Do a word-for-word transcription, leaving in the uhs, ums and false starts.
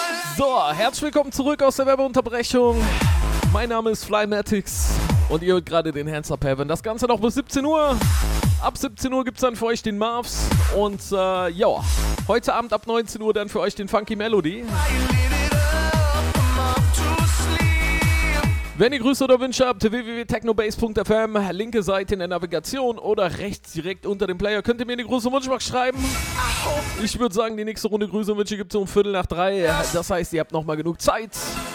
So, herzlich willkommen zurück aus der Werbeunterbrechung. Mein Name ist Flymatics und ihr hört gerade den Hands Up Heaven. Das Ganze noch bis siebzehn Uhr. Ab siebzehn Uhr gibt es dann für euch den Marvs. Und äh, ja, heute Abend ab neunzehn Uhr dann für euch den Funky Melody. Wenn ihr Grüße oder Wünsche habt, w w w punkt technobase punkt f m, linke Seite in der Navigation oder rechts direkt unter dem Player, könnt ihr mir eine Grüße und Wunschbox schreiben. Ich würde sagen, die nächste Runde Grüße und Wünsche gibt es um Viertel nach drei. Das heißt, ihr habt nochmal genug Zeit.